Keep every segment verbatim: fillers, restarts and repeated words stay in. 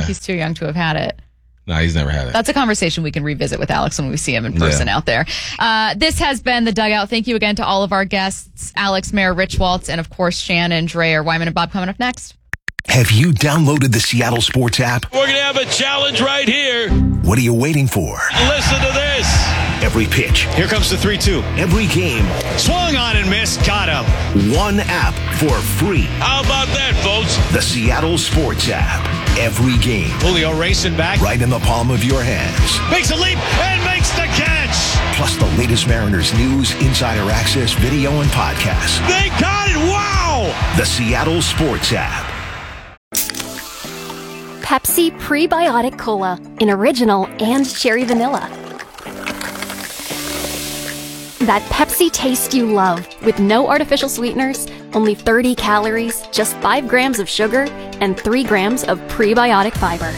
think he's too young to have had it. No, he's never had it. That's a conversation we can revisit with Alex when we see him in person yeah. out there. Uh, this has been The Dugout. Thank you again to all of our guests, Alex, Mayor, Rich Waltz, and of course, Shannon, Dreyer, Wyman, and Bob coming up next. Have you downloaded the Seattle Sports app? We're going to have a challenge right here. What are you waiting for? Listen to this. Every pitch. Here comes the three two. Every game. Swung on and missed. Got him. One app for free. How about that, folks? The Seattle Sports app. Every game. Julio racing back. Right in the palm of your hands. Makes a leap and makes the catch. Plus the latest Mariners news, insider access, video, and podcasts. They got it. Wow. The Seattle Sports app. Pepsi Prebiotic Cola in original and cherry vanilla. That Pepsi taste you love with no artificial sweeteners, only thirty calories, just five grams of sugar, and three grams of prebiotic fiber.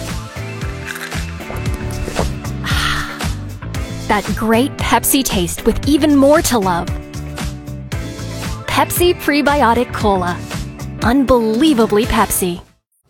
That great Pepsi taste with even more to love. Pepsi Prebiotic Cola. Unbelievably Pepsi.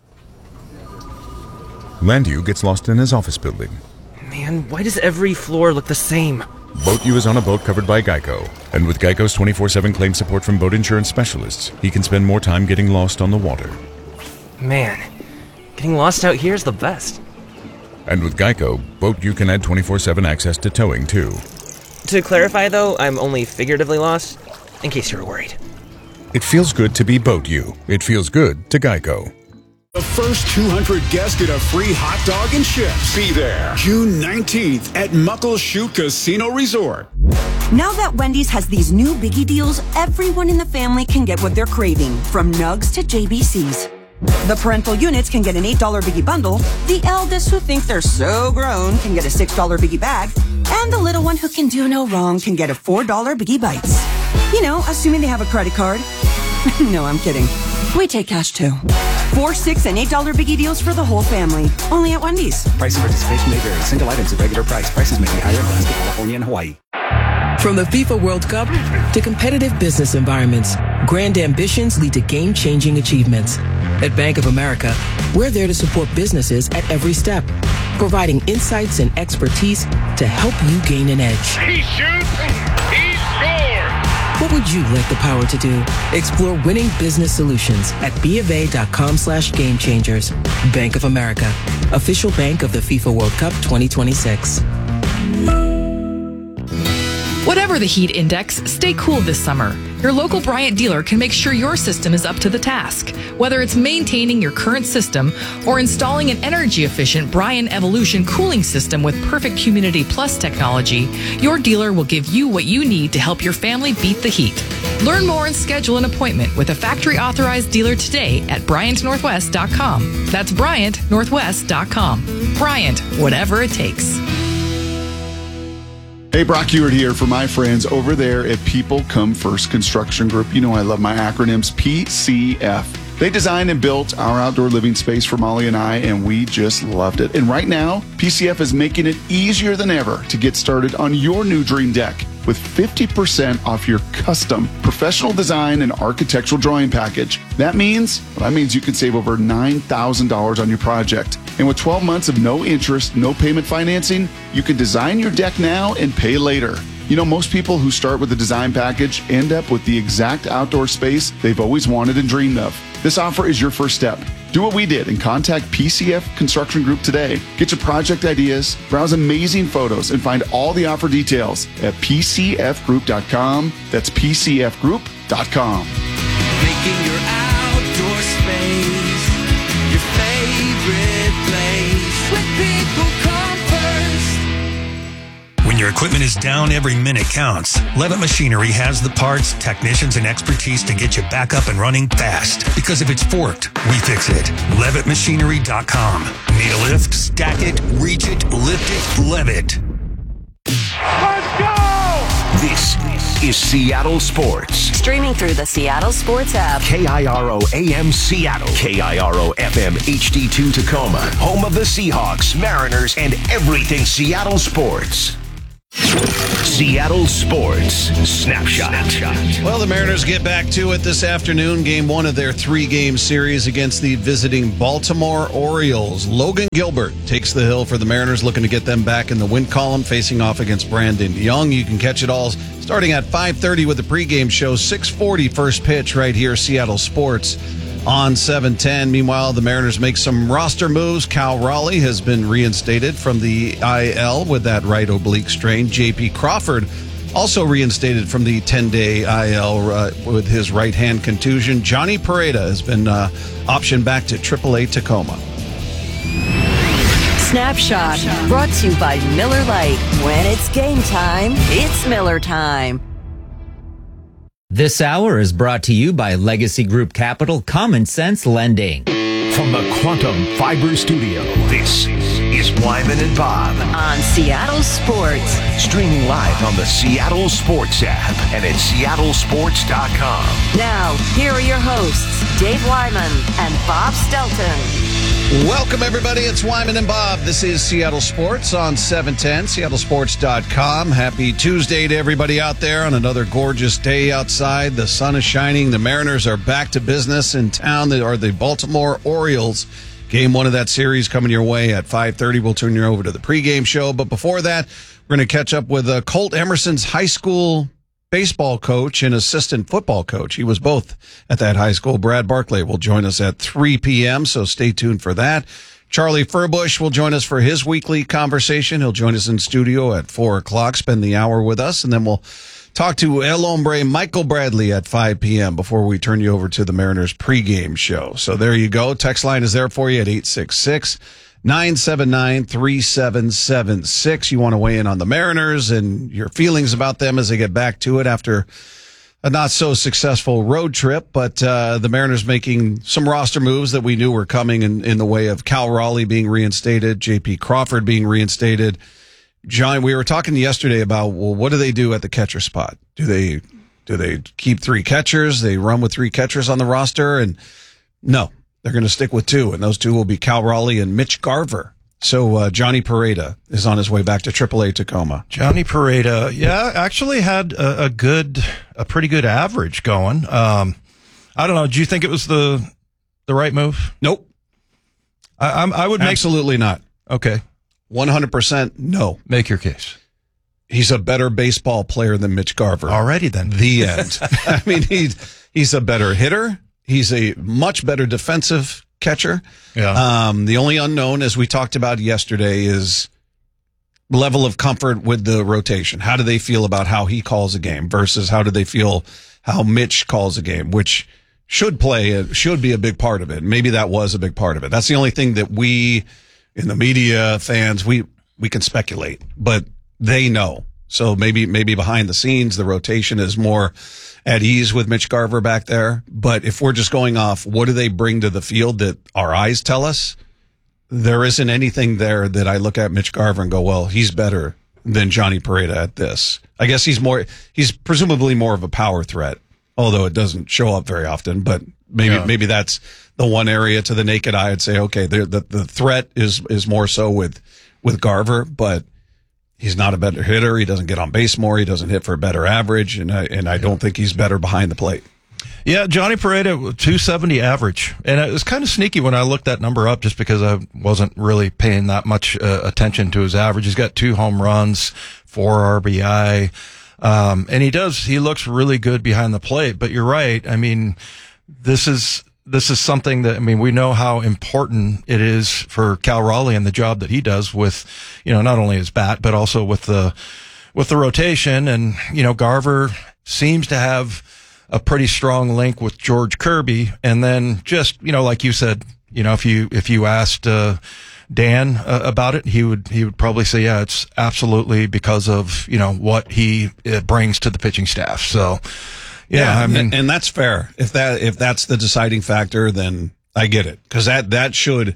Landu gets lost in his office building. Man, why does every floor look the same? BoatU is on a boat covered by Geico. And with Geico's twenty-four seven claim support from boat insurance specialists, he can spend more time getting lost on the water. Man, getting lost out here is the best. And with Geico, BoatU can add twenty-four seven access to towing, too. To clarify, though, I'm only figuratively lost, in case you were worried. It feels good to be BoatU. It feels good to Geico. The first two hundred guests get a free hot dog and chips. Be there June nineteenth at Muckleshoot Casino Resort. Now that Wendy's has these new biggie deals, everyone in the family can get what they're craving, from nugs to J B Cs. The parental units can get an eight dollar biggie bundle, the eldest who think they're so grown can get a six dollar biggie bag, and the little one who can do no wrong can get a four dollar biggie bites. You know, assuming they have a credit card. No, I'm kidding. We take cash too. Four, six, and eight dollar biggie deals for the whole family. Only at Wendy's. Price and participation may vary. Single items at regular price. Prices may be higher in Alaska, California, and Hawaii. From the FIFA World Cup to competitive business environments, grand ambitions lead to game-changing achievements. At Bank of America, we're there to support businesses at every step, providing insights and expertise to help you gain an edge. He shoots, he scores! What would you like the power to do? Explore winning business solutions at BofA.com slash game changers. Bank of America, official bank of the FIFA World Cup twenty twenty-six. Whatever the heat index, stay cool this summer. Your local Bryant dealer can make sure your system is up to the task. Whether it's maintaining your current system or installing an energy-efficient Bryant Evolution cooling system with perfect Humidity Plus technology, your dealer will give you what you need to help your family beat the heat. Learn more and schedule an appointment with a factory-authorized dealer today at Bryant Northwest dot com. That's Bryant Northwest dot com. Bryant, whatever it takes. Hey, Brock Ewart here for my friends over there at People Come First Construction Group. You know I love my acronyms, P C F. They designed and built our outdoor living space for Molly and I, and we just loved it. And right now, P C F is making it easier than ever to get started on your new dream deck with fifty percent off your custom professional design and architectural drawing package. That means, well, that means you can save over nine thousand dollars on your project. And with twelve months of no interest, no payment financing, you can design your deck now and pay later. You know, most people who start with a design package end up with the exact outdoor space they've always wanted and dreamed of. This offer is your first step. Do what we did and contact P C F Construction Group today. Get your project ideas, browse amazing photos, and find all the offer details at P C F group dot com. That's P C F group dot com. Making your outdoor space your favorite place. When people come first. When your equipment is down, every minute counts. Levitt Machinery has the parts, technicians, and expertise to get you back up and running fast. Because if it's forked, we fix it. Levitt Machinery dot com. Need a lift? Stack it, reach it, lift it, Levitt. Let's go! This is Seattle Sports. Streaming through the Seattle Sports app. K I R O A M Seattle. K I R O F M H D two Tacoma. Home of the Seahawks, Mariners, and everything Seattle sports. Seattle Sports Snapshot. Well, the Mariners get back to it this afternoon. Game one of their three-game series against the visiting Baltimore Orioles. Logan Gilbert takes the hill for the Mariners, looking to get them back in the win column, facing off against Brandon Young. You can catch it all starting at five thirty with the pregame show. six forty first pitch right here, Seattle Sports on seven ten. Meanwhile, the Mariners make some roster moves. Cal Raleigh has been reinstated from the I L with that right oblique strain. J P Crawford also reinstated from the ten-day I L uh, with his right-hand contusion. Johnny Pereda has been uh, optioned back to triple A Tacoma. Snapshot, brought to you by Miller Lite. When it's game time, it's Miller time. This hour is brought to you by Legacy Group Capital Common Sense Lending. From the Quantum Fiber Studio, this is Wyman and Bob. On Seattle Sports. Streaming live on the Seattle Sports app and at seattle sports dot com. Now, here are your hosts, Dave Wyman and Bob Stelton. Welcome, everybody. It's Wyman and Bob. This is Seattle Sports on seven ten, seattle sports dot com. Happy Tuesday to everybody out there on another gorgeous day outside. The sun is shining. The Mariners are back to business in town. They are the Baltimore Orioles. Game one of that series coming your way at five thirty. We'll turn you over to the pregame show. But before that, we're going to catch up with uh, Colt Emerson's high school baseball coach and assistant football coach. He was both at that high school. Brad Barclay will join us at three p.m., so stay tuned for that. Charlie Furbush will join us for his weekly conversation. He'll join us in studio at four o'clock, spend the hour with us, and then we'll talk to El Hombre Michael Bradley at five p.m. before we turn you over to the Mariners pregame show. So there you go. Text line is there for you at eight six six, nine seven nine, three seven seven six. You want to weigh in on the Mariners and your feelings about them as they get back to it after a not so successful road trip, but uh, the Mariners making some roster moves that we knew were coming in, in the way of Cal Raleigh being reinstated, J P Crawford being reinstated. John, we were talking yesterday about, well, what do they do at the catcher spot? Do they do they keep three catchers? They run with three catchers on the roster? And no. They're going to stick with two, and those two will be Cal Raleigh and Mitch Garver. So uh, Johnny Pereda is on his way back to triple A Tacoma. Johnny Pereda, yeah, actually had a, a good, a pretty good average going. Um, I don't know. Do you think it was the the right move? Nope. I, I'm, I would make absolutely not. Okay, one hundred percent no. Make your case. He's a better baseball player than Mitch Garver. Already then. The end. I mean, he's he's a better hitter. He's a much better defensive catcher. Yeah. Um, the only unknown, as we talked about yesterday, is level of comfort with the rotation. How do they feel about how he calls a game versus how do they feel how Mitch calls a game, which should play, should be a big part of it. Maybe that was a big part of it. That's the only thing that we, in the media, fans, we, we can speculate, but they know. So maybe, maybe behind the scenes, the rotation is more at ease with Mitch Garver back there. But if we're just going off, what do they bring to the field that our eyes tell us? There isn't anything there that I look at Mitch Garver and go, well, he's better than Johnny Pereda at this. I guess he's more, he's presumably more of a power threat, although it doesn't show up very often. But maybe, yeah. maybe that's the one area to the naked eye I'd say, okay, the, the, the threat is, is more so with, with Garver, but he's not a better hitter. He doesn't get on base more. He doesn't hit for a better average. And I, and I don't think he's better behind the plate. Yeah, Johnny Pereda, two seventy average. And it was kind of sneaky when I looked that number up just because I wasn't really paying that much uh, attention to his average. He's got two home runs, four R B I. Um, and he does, he looks really good behind the plate. But you're right. I mean, this is, this is something that, I mean, we know how important it is for Cal Raleigh and the job that he does with, you know, not only his bat, but also with the, with the rotation. And, you know, Garver seems to have a pretty strong link with George Kirby. And then just, you know, like you said, you know, if you, if you asked, uh, Dan uh, about it, he would, he would probably say, yeah, it's absolutely because of, you know, what he uh, brings to the pitching staff. So, yeah, yeah I mean, and, and that's fair. If that, if that's the deciding factor, then I get it. Cause that, that should,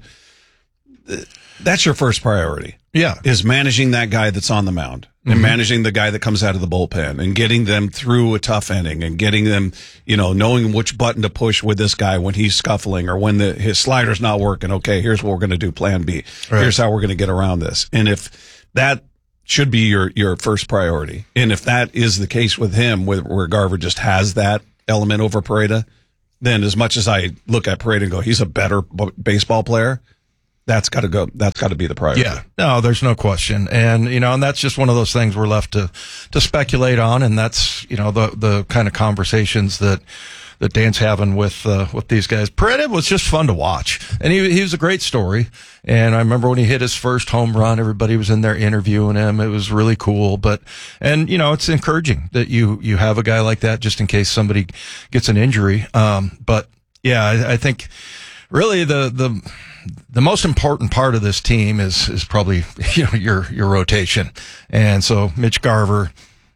that's your first priority. Yeah. Is managing that guy that's on the mound and mm-hmm. managing the guy that comes out of the bullpen and getting them through a tough inning and getting them, you know, knowing which button to push with this guy when he's scuffling or when the, his slider's not working. Okay, here's what we're going to do. Plan B. Right. Here's how we're going to get around this. And if that should be your, your first priority. And if that is the case with him, with, where Garver just has that element over Pareda, then as much as I look at Pareda and go, he's a better b- baseball player, that's got to go. That's got to be the priority. Yeah, no, there's no question. And, you know, and that's just one of those things we're left to, to speculate on. And that's, you know, the, the kind of conversations that, that Dan's having with, uh, with these guys. Pareda was just fun to watch. And he, he was a great story. And I remember when he hit his first home run, everybody was in there interviewing him. It was really cool. But, and, you know, it's encouraging that you, you have a guy like that just in case somebody gets an injury. Um, but yeah, I, I think really the, the, the most important part of this team is, is probably, you know, your, your rotation. And so Mitch Garver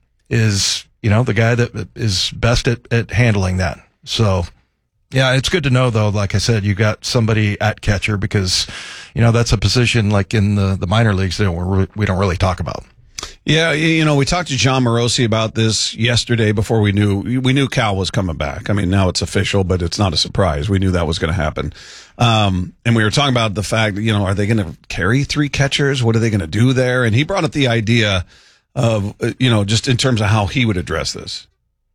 is, you know, the guy that is best at, at handling that. So, yeah, it's good to know, though, like I said, you got somebody at catcher because, you know, that's a position like in the, the minor leagues that we're, we don't really talk about. Yeah, you know, we talked to John Morosi about this yesterday before we knew, we knew Cal was coming back. I mean, now it's official, but it's not a surprise. We knew that was going to happen. Um, and we were talking about the fact that, you know, are they going to carry three catchers? What are they going to do there? And he brought up the idea of, you know, just in terms of how he would address this.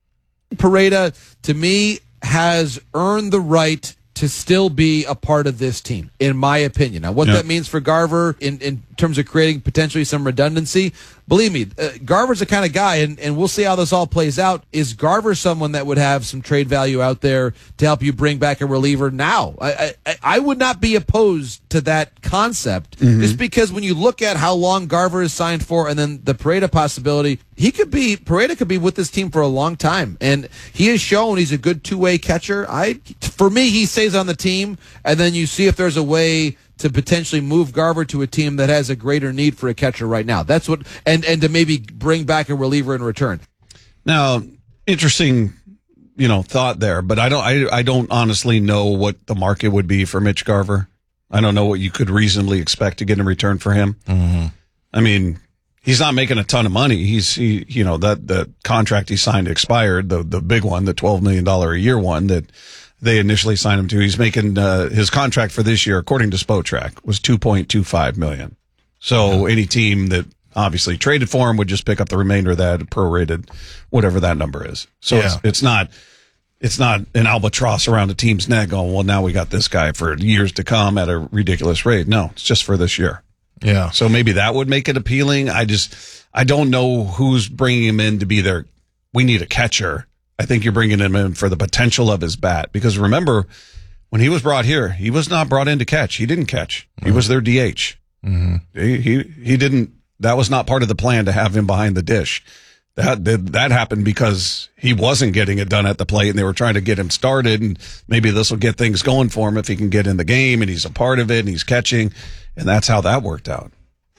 Pareda, to me, has earned the right to still be a part of this team, in my opinion. Now, what Yeah. that means for Garver in, in terms of creating potentially some redundancy, believe me, uh, Garver's the kind of guy, and, and we'll see how this all plays out. Is Garver someone that would have some trade value out there to help you bring back a reliever now? I, I, I would not be opposed to that concept, Mm-hmm. just because when you look at how long Garver is signed for and then the Pareda possibility, he could be, Pareda could be with this team for a long time. And he has shown he's a good two-way catcher. I, for me, he stays on the team, and then you see if there's a way to potentially move Garver to a team that has a greater need for a catcher right now. That's what, and, and to maybe bring back a reliever in return. Now, interesting, you know, thought there, but I don't, I, I don't honestly know what the market would be for Mitch Garver. I don't know what you could reasonably expect to get in return for him. Mm-hmm. I mean, he's not making a ton of money. He's, he, you know, that, the contract he signed expired, the, the big one, the twelve million dollars a year one that they initially signed him to. He's making, uh, his contract for this year, according to Spotrac, was two point two five million dollars. So any team that obviously traded for him would just pick up the remainder of that prorated, whatever that number is. So Yeah. it's, it's not, it's not an albatross around a team's neck going, well, now we got this guy for years to come at a ridiculous rate. No, it's just for this year. Yeah. So maybe that would make it appealing. I just, I don't know who's bringing him in to be their, we need a catcher. I think you're bringing him in for the potential of his bat. Because remember, when he was brought here, he was not brought in to catch. He didn't catch. He was their D H. Mm-hmm. He, he, he didn't, that was not part of the plan to have him behind the dish. That, that, that happened because he wasn't getting it done at the plate and they were trying to get him started, and maybe this will get things going for him if he can get in the game and he's a part of it and he's catching. And that's how that worked out.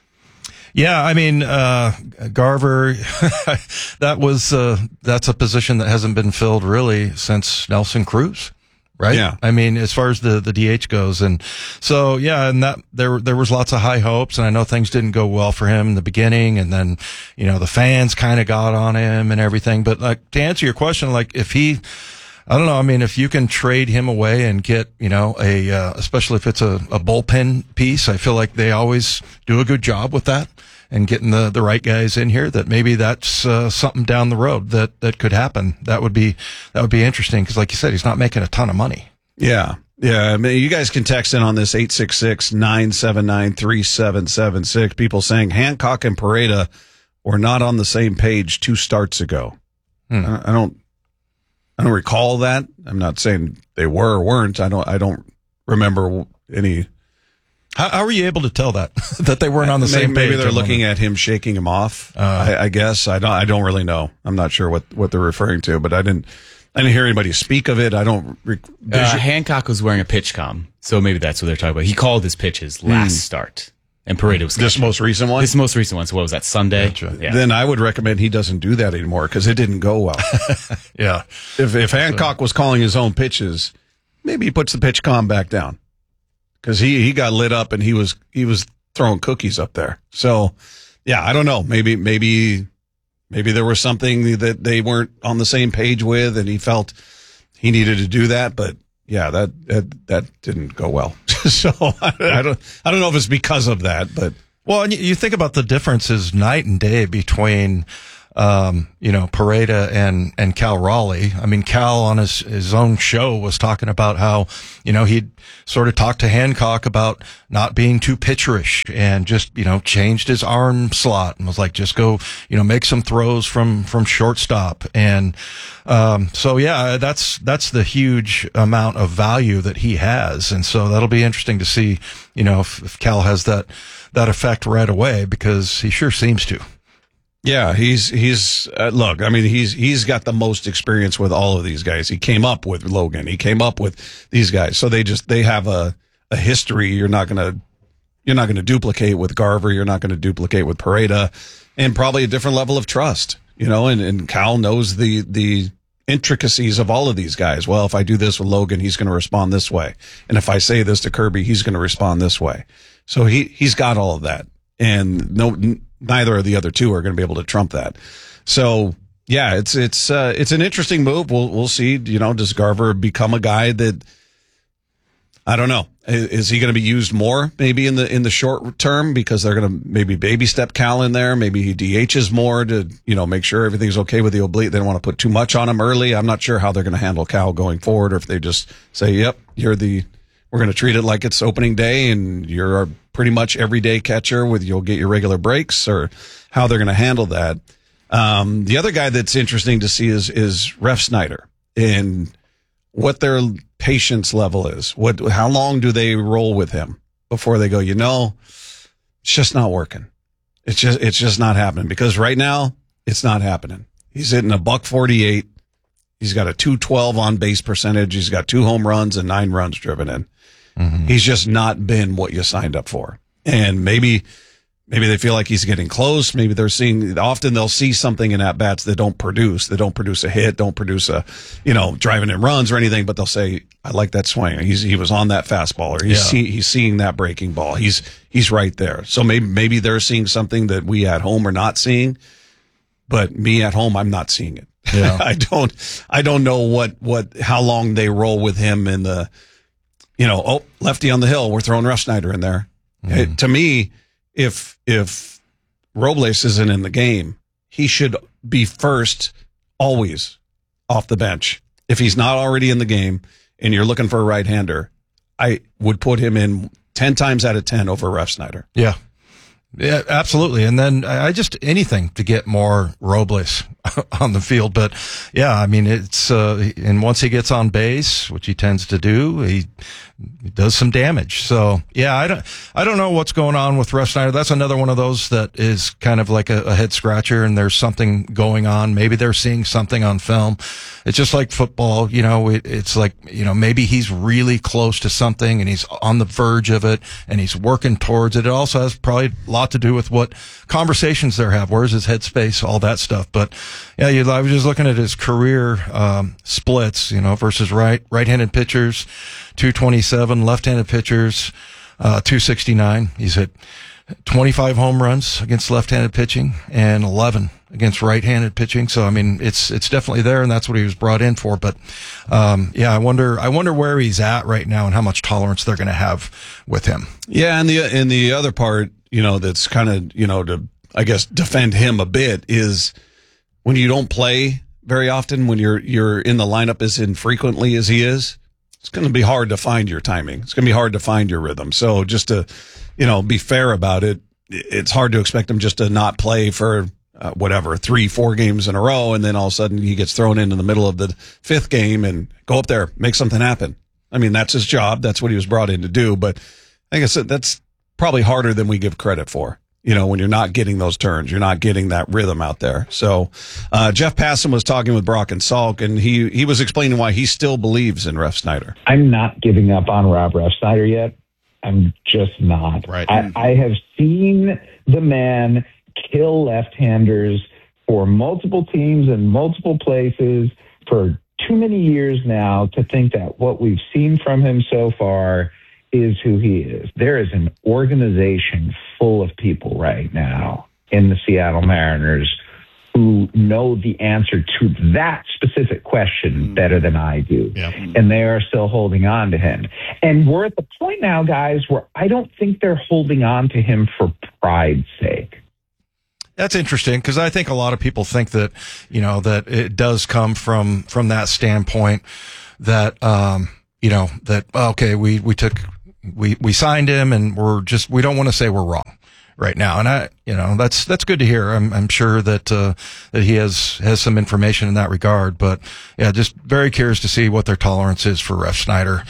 Yeah, I mean, uh, Garver, that was, uh, that's a position that hasn't been filled really since Nelson Cruz, right? Yeah. I mean, as far as the, the D H goes. And so, yeah, and that, there, there was lots of high hopes, and I know things didn't go well for him in the beginning, and then, you know, the fans kind of got on him and everything. But like, to answer your question, like, if he, I don't know. I mean, if you can trade him away and get, you know, a, uh, especially if it's a, a bullpen piece, I feel like they always do a good job with that and getting the, the right guys in here, that maybe that's, uh, something down the road that, that could happen. That would be, that would be interesting. Cause like you said, he's not making a ton of money. Yeah. Yeah. I mean, you guys can text in on this eight six six, nine seven nine, three seven seven six. People saying Hancock and Pareda were not on the same page two starts ago. Hmm. I, I don't, I don't recall that. I'm not saying they were or weren't. I don't. I don't remember any. How, how were you able to tell that that they weren't on the maybe, same page? Maybe they're looking at him shaking him off. Uh, I, I guess I don't. I don't really know. I'm not sure what, what they're referring to. But I didn't. I didn't hear anybody speak of it. I don't. Re- uh, Hancock was wearing a pitch com, so maybe that's what they're talking about. He called his pitches last Hmm. start. And Pareda was this most recent one. This most recent one. So what was that, Sunday? Gotcha. Yeah. Then I would recommend he doesn't do that anymore because it didn't go well. Yeah. If if Hancock was calling his own pitches, maybe he puts the pitch com back down because he, he got lit up and he was he was throwing cookies up there. So yeah, I don't know. Maybe maybe maybe there was something that they weren't on the same page with, and he felt he needed to do that. But yeah, that that, that didn't go well. So I, I don't I don't know if it's because of that, but Well, and you, you think about the differences night and day between, um, you know, Pareda and, and Cal Raleigh. I mean, Cal on his, his own show was talking about how, you know, he'd sort of talked to Hancock about not being too pitcherish and just, you know, changed his arm slot and was like, just go, you know, make some throws from, from shortstop. And, um, so yeah, that's, that's the huge amount of value that he has. And so that'll be interesting to see, you know, if, if Cal has that, that effect right away, because he sure seems to. Yeah, he's he's uh, look. I mean, he's he's got the most experience with all of these guys. He came up with Logan. He came up with these guys. So they just they have a a history. You're not gonna you're not gonna duplicate with Garver. You're not gonna duplicate with Pareda, and probably a different level of trust. You know, and and Cal knows the the intricacies of all of these guys. Well, if I do this with Logan, he's going to respond this way, and if I say this to Kirby, he's going to respond this way. So he he's got all of that, and no. Neither of the other two are going to be able to trump that. So yeah, it's it's uh, it's an interesting move. We'll we'll see. You know, does Garver become a guy that I don't know? Is, is he going to be used more maybe in the in the short term because they're going to maybe baby step Cal in there? Maybe he D Hs more to you know make sure everything's okay with the oblique. They don't want to put too much on him early. I'm not sure how they're going to handle Cal going forward, or if they just say, "Yep, you're the." We're going to treat it like it's opening day and you're a pretty much everyday catcher with you'll get your regular breaks, or how they're going to handle that. Um, the other guy that's interesting to see is, is Refsnyder and what their patience level is. What, how long do they roll with him before they go, you know, it's just not working. It's just, it's just not happening, because right now it's not happening. He's hitting a buck forty-eight. He's got a two twelve on base percentage. He's got two home runs and nine runs driven in. Mm-hmm. He's just not been what you signed up for. And maybe, maybe they feel like he's getting close. Maybe they're seeing, often they'll see something in at bats that don't produce, that don't produce a hit, don't produce a, you know, driving in runs or anything, but they'll say, I like that swing. He's, he was on that fastball, or he's, yeah. see, he's seeing that breaking ball. He's, he's right there. So maybe, maybe they're seeing something that we at home are not seeing, but me at home, I'm not seeing it. Yeah. I don't, I don't know what, what, how long they roll with him in the, you know, oh, lefty on the hill, we're throwing Refsnyder in there. Mm-hmm. It, to me, if, if Robles isn't in the game, he should be first always off the bench. If he's not already in the game and you're looking for a right-hander, I would put him in ten times out of ten over Refsnyder. Yeah. Yeah, absolutely. And then I just anything to get more Robles on the field. But yeah, I mean, it's, uh, and once he gets on base, which he tends to do, he, he does some damage. So yeah, I don't, I don't know what's going on with Refsnyder. That's another one of those that is kind of like a, a head scratcher, and there's something going on. Maybe they're seeing something on film. It's just like football, you know, it, it's like, you know, maybe he's really close to something and he's on the verge of it and he's working towards it. It also has probably a lot to do with what conversations they have. Where's his headspace, all that stuff. But yeah, you, I was just looking at his career, um, splits, you know, versus right, right-handed pitchers, two twenty-seven, left-handed pitchers, uh, two sixty-nine. He's hit twenty-five home runs against left-handed pitching and eleven against right-handed pitching. So, I mean, it's, it's definitely there, and that's what he was brought in for. But, um, yeah, I wonder, I wonder where he's at right now and how much tolerance they're going to have with him. Yeah. And the, and the other part, you know, that's kind of, you know, to, I guess, defend him a bit is when you don't play very often, when you're, you're in the lineup as infrequently as he is, it's going to be hard to find your timing. It's going to be hard to find your rhythm. So just to, you know, be fair about it, it's hard to expect him just to not play for uh, whatever, three, four games in a row. And then all of a sudden he gets thrown in in the middle of the fifth game and go up there, make something happen. I mean, that's his job. That's what he was brought in to do. But like I said, that's probably harder than we give credit for. You know, when you're not getting those turns, you're not getting that rhythm out there. So, uh, Jeff Passan was talking with Brock and Salk, and he, he was explaining why he still believes in Refsnyder. I'm not giving up on Rob Refsnyder yet. I'm just not. Right. I, I have seen the man kill left-handers for multiple teams and multiple places for too many years now to think that what we've seen from him so far is who he is. There is an organization full of people right now in the Seattle Mariners who know the answer to that specific question better than I do. Yeah. And they are still holding on to him. And we're at the point now, guys, where I don't think they're holding on to him for pride's sake. That's interesting because I think a lot of people think that, you know, that it does come from, from that standpoint that, um, you know, that, okay, we, we took, we, we signed him and we're just, we don't want to say we're wrong right now. And I, you know, that's, that's good to hear. I'm, I'm sure that, uh, that he has, has some information in that regard, but yeah, just very curious to see what their tolerance is for Ref Snyder.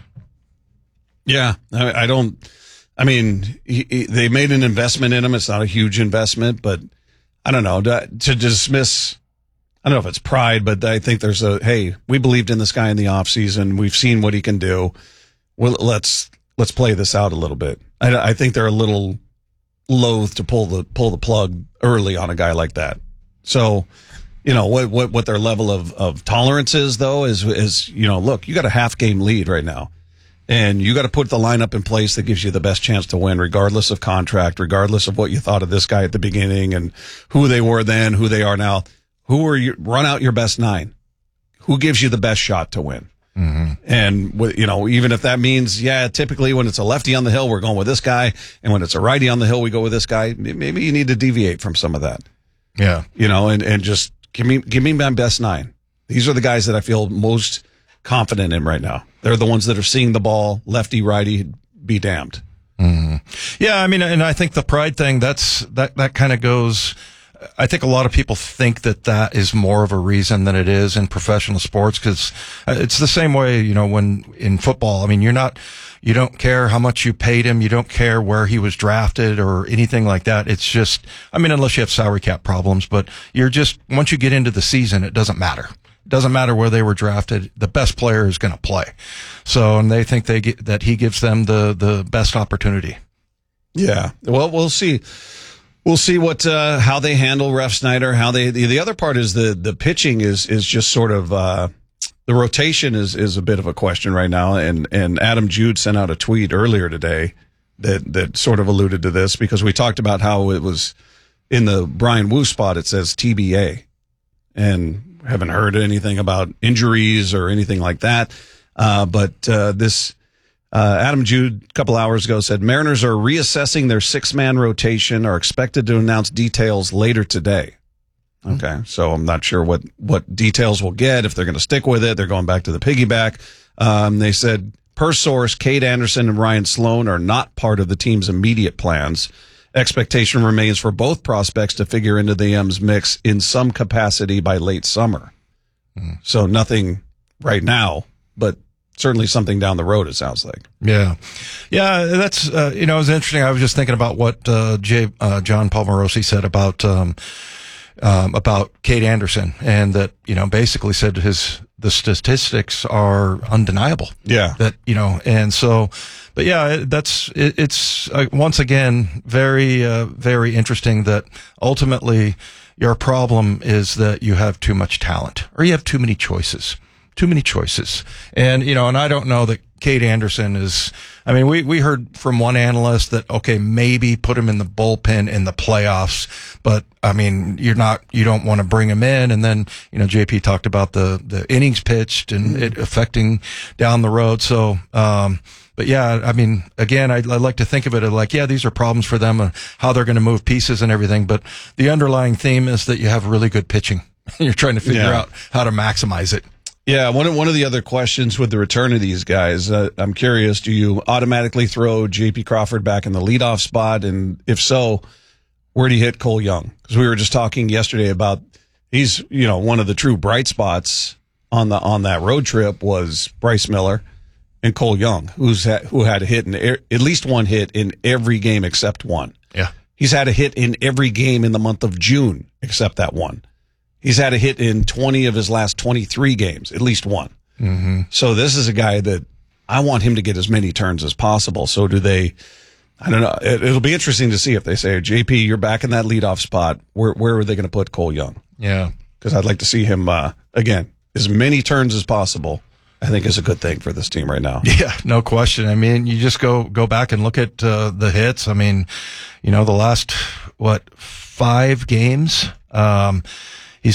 Yeah. I, I don't, I mean, he, he, they made an investment in him. It's not a huge investment, but I don't know, to, to dismiss, I don't know if it's pride, but I think there's a, hey, we believed in this guy in the offseason. We've seen what he can do. Well, let's, let's play this out a little bit. I, I think they're a little loath to pull the, pull the plug early on a guy like that. So, you know, what, what, what their level of, of tolerance is though, is, is, you know, look, you got a half game lead right now. And you got to put the lineup in place that gives you the best chance to win, regardless of contract, regardless of what you thought of this guy at the beginning and who they were then, who they are now. Who are you? Run out your best nine. Who gives you the best shot to win? Mm-hmm. And, you know, even if that means, yeah, typically when it's a lefty on the hill, we're going with this guy. And when it's a righty on the hill, we go with this guy. Maybe you need to deviate from some of that. Yeah. You know, and, and just give me, give me my best nine. These are the guys that I feel most confident in right now. They're the ones that are seeing the ball, lefty, righty, be damned. Mm-hmm. Yeah, I mean, and I think the pride thing, that's, that, that kind of goes, I think a lot of people think that that is more of a reason than it is in professional sports, because it's the same way, you know, when in football, I mean, you're not, you don't care how much you paid him. You don't care where he was drafted or anything like that. It's just, I mean, unless you have salary cap problems, but you're just, once you get into the season, it doesn't matter. Doesn't matter where they were drafted. The best player is going to play. So, and they think they get, that he gives them the, the best opportunity. Yeah. Well, we'll see. We'll see what, uh, how they handle Ref Snyder, how they, the, the other part is the, the pitching is, is just sort of, uh, the rotation is, is a bit of a question right now. And, and Adam Jude sent out a tweet earlier today that, that sort of alluded to this, because we talked about how it was in the Brian Wu spot. It says T B A, and haven't heard anything about injuries or anything like that. Uh, but, uh, this, uh, Adam Jude a couple hours ago said Mariners are reassessing their six man rotation, are expected to announce details later today. Okay. Mm-hmm. So I'm not sure what, what details we'll get, if they're going to stick with it. They're going back to the piggyback. Um, they said per source, Cade Anderson and Ryan Sloan are not part of the team's immediate plans. Expectation remains for both prospects to figure into the M's mix in some capacity by late summer. Mm. So nothing right now, but certainly something down the road, it sounds like. Yeah. Yeah, that's, uh, you know, it was interesting. I was just thinking about what uh, Jay, uh, John Palmarosi said about um, um, about Cade Anderson, and that, you know, basically said his the statistics are undeniable. Yeah. That, you know, and so, but yeah, that's, it, it's uh, once again, very, uh, very interesting that ultimately your problem is that you have too much talent, or you have too many choices, too many choices. And, you know, and I don't know that Cade Anderson is, I mean, we, we heard from one analyst that, okay, maybe put him in the bullpen in the playoffs, but I mean, you're not, you don't want to bring him in. And then, you know, J P talked about the, the innings pitched and it affecting down the road. So, um, but yeah, I mean, again, I, I like to think of it as like, yeah, these are problems for them and how they're going to move pieces and everything. But the underlying theme is that you have really good pitching. You're trying to figure Yeah. out how to maximize it. Yeah, one of, one of the other questions with the return of these guys, uh, I'm curious, do you automatically throw J P Crawford back in the leadoff spot? And if so, where do you hit Cole Young? Because we were just talking yesterday about, he's, you know, one of the true bright spots on the on that road trip was Bryce Miller and Cole Young, who's ha- who had a hit in er- at least one hit in every game except one. Yeah. He's had a hit in every game in the month of June except that one. He's had a hit in twenty of his last twenty-three games, at least one. Mm-hmm. So this is a guy that I want him to get as many turns as possible. So do they, I don't know. It, it'll be interesting to see if they say, J P, you're back in that leadoff spot. Where, where are they going to put Cole Young? Yeah. Because I'd like to see him, uh, again, as many turns as possible. I think is a good thing for this team right now. Yeah, no question. I mean, you just go, go back and look at, uh, the hits. I mean, you know, the last, what, five games, um, he's got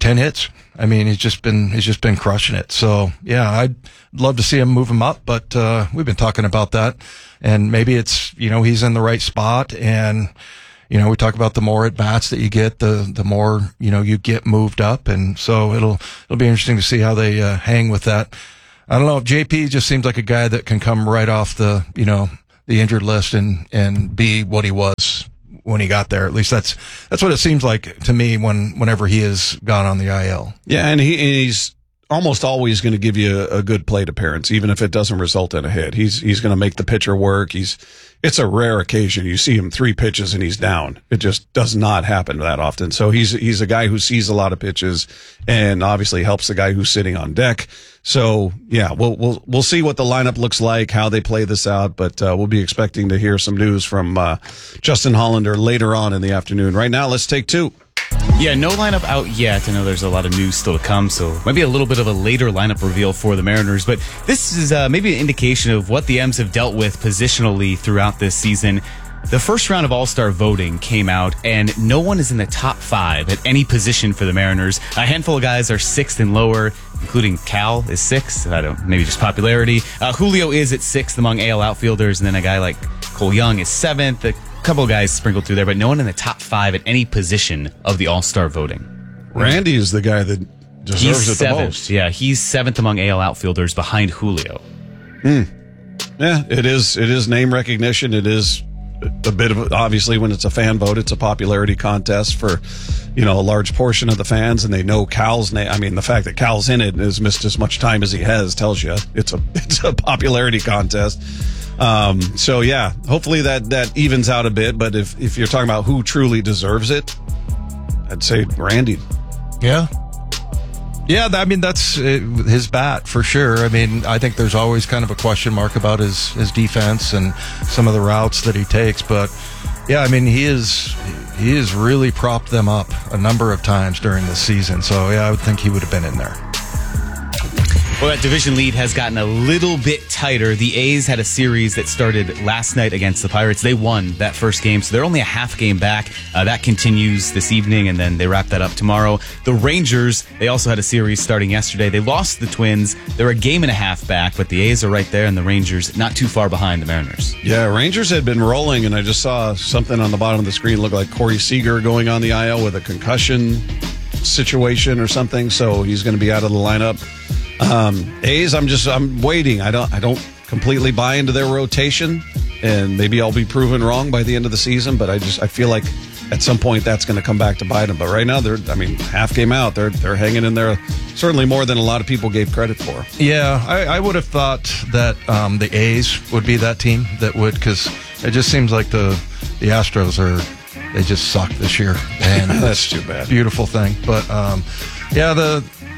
ten hits. I mean, he's just been he's just been crushing it. So yeah, I'd love to see him move him up, but uh, we've been talking about that, and maybe it's you know he's in the right spot, and you know we talk about the more at bats that you get, the the more you know you get moved up, and so it'll it'll be interesting to see how they uh, hang with that. I don't know if J P just seems like a guy that can come right off the you know the injured list and and be what he was when he got there. At least that's that's what it seems like to me when whenever he has gone on the I L. Yeah, and he he's almost always going to give you a, a good plate appearance, even if it doesn't result in a hit. He's he's going to make the pitcher work. He's it's a rare occasion you see him three pitches and he's down. It just does not happen that often. So he's he's a guy who sees a lot of pitches and obviously helps the guy who's sitting on deck. So yeah, we'll we'll we'll see what the lineup looks like, how they play this out, but uh, we'll be expecting to hear some news from uh, Justin Hollander later on in the afternoon. Right now, let's take two. Yeah, no lineup out yet. I know there's a lot of news still to come, so maybe a little bit of a later lineup reveal for the Mariners. But this is uh, maybe an indication of what the M's have dealt with positionally throughout this season. The first round of All-Star voting came out, and no one is in the top five at any position for the Mariners. A handful of guys are sixth and lower, including Cal is sixth. I don't, maybe just popularity. Uh, Julio is at sixth among A L outfielders, and then a guy like Cole Young is seventh. A couple of guys sprinkled through there, but no one in the top five at any position of the All-Star voting. Randy is the guy that deserves he's it seventh. the most. Yeah, he's seventh among A L outfielders behind Julio. Hmm. Yeah, it is. It is name recognition. It is a bit of, obviously, when it's a fan vote, it's a popularity contest for, you know, a large portion of the fans, and they know Cal's name. I mean, the fact that Cal's in it and has missed as much time as he has tells you it's a it's a popularity contest. Um, so yeah, hopefully that that evens out a bit. But if if you're talking about who truly deserves it, I'd say Randy. Yeah. Yeah, I mean, that's uh, his bat for sure. I mean, I think there's always kind of a question mark about his, his defense and some of the routes that he takes. But, yeah, I mean, he is he has really propped them up a number of times during this season. So, yeah, I would think he would have been in there. Well, that division lead has gotten a little bit tighter. The A's had a series that started last night against the Pirates. They won that first game, so they're only a half game back. Uh, that continues this evening, and then they wrap that up tomorrow. The Rangers, they also had a series starting yesterday. They lost the Twins. They're a game and a half back, but the A's are right there, and the Rangers not too far behind the Mariners. Yeah, Rangers had been rolling, and I just saw something on the bottom of the screen look like Corey Seager going on the I L with a concussion situation or something, so he's going to be out of the lineup. Um, A's, I'm just I'm waiting. I don't I don't completely buy into their rotation, and maybe I'll be proven wrong by the end of the season. But I just I feel like at some point that's going to come back to bite them. But right now they're I mean half game out. They're they're hanging in there, certainly more than a lot of people gave credit for. Yeah, I, I would have thought that um, the A's would be that team that would, because it just seems like the the Astros are they just suck this year, and that's too bad. Beautiful thing, but um, yeah the.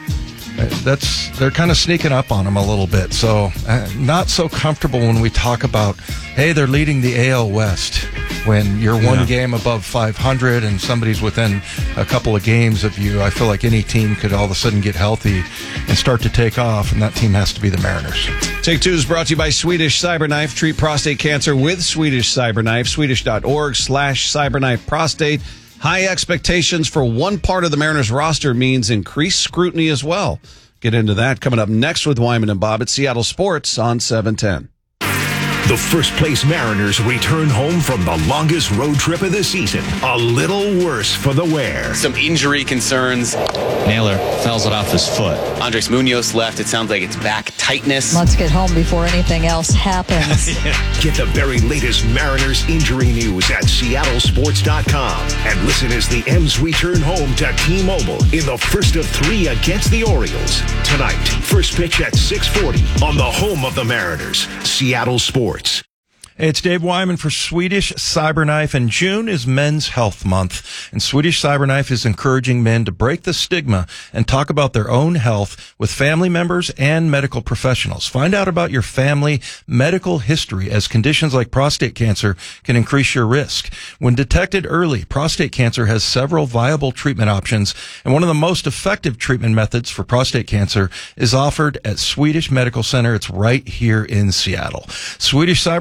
That's they're kind of sneaking up on them a little bit, so uh, not so comfortable when we talk about, hey, they're leading the A L West when you're one yeah. game above five hundred and somebody's within a couple of games of you. I feel like any team could all of a sudden get healthy and start to take off, and that team has to be the Mariners. Take Two is brought to you by Swedish Cyberknife. Treat prostate cancer with Swedish Cyberknife. Swedish.org slash cyberknife prostate. High expectations for one part of the Mariners roster means increased scrutiny as well. Get into that coming up next with Wyman and Bob at Seattle Sports on seven ten. The first place Mariners return home from the longest road trip of the season. A little worse for the wear. Some injury concerns. Naylor fouls it off his foot. Andres Munoz left. It sounds like it's back tightness. Let's get home before anything else happens. yeah. Get the very latest Mariners injury news at Seattle Sports dot com. And listen as the M's return home to T-Mobile in the first of three against the Orioles. Tonight, first pitch at six forty on the home of the Mariners, Seattle Sports. Hey, it's Dave Wyman for Swedish Cyberknife, and June is Men's Health Month, and Swedish Cyberknife is encouraging men to break the stigma and talk about their own health with family members and medical professionals. Find out about your family medical history, as conditions like prostate cancer can increase your risk. When detected early, prostate cancer has several viable treatment options, and one of the most effective treatment methods for prostate cancer is offered at Swedish Medical Center. It's right here in Seattle. Swedish Cyberknife requires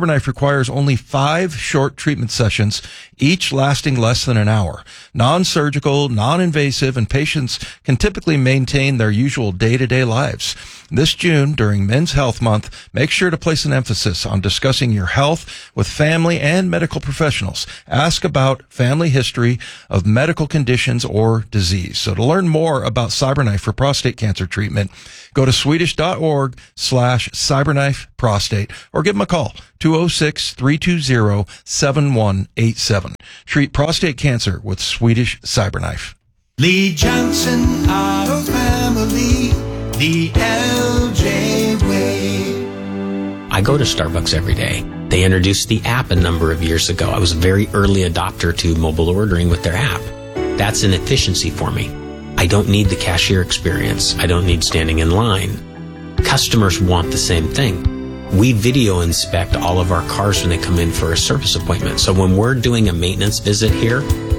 requires only five short treatment sessions, each lasting less than an hour. Non-surgical, non-invasive, and patients can typically maintain their usual day-to-day lives. This June, during Men's Health Month, make sure to place an emphasis on discussing your health with family and medical professionals. Ask about family history of medical conditions or disease. So to learn more about CyberKnife for prostate cancer treatment, go to Swedish.org slash CyberKnife prostate or give them a call, two oh six, three two zero, seven one eight seven. Treat prostate cancer with Swedish CyberKnife. Lee Johnson Auto Family, the L J way. I go to Starbucks every day. They introduced the app a number of years ago. I was a very early adopter to mobile ordering with their app. That's an efficiency for me. I don't need the cashier experience. I don't need standing in line. Customers want the same thing. We video inspect all of our cars when they come in for a service appointment. So when we're doing a maintenance visit here,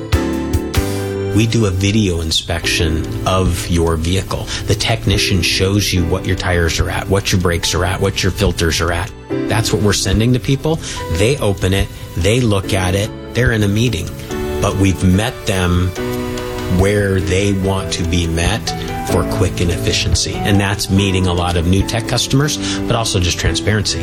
we do a video inspection of your vehicle. The technician shows you what your tires are at, what your brakes are at, what your filters are at. That's what we're sending to people. They open it, they look at it, they're in a meeting. But we've met them where they want to be met for quick and efficiency. And that's meeting a lot of new tech customers, but also just transparency.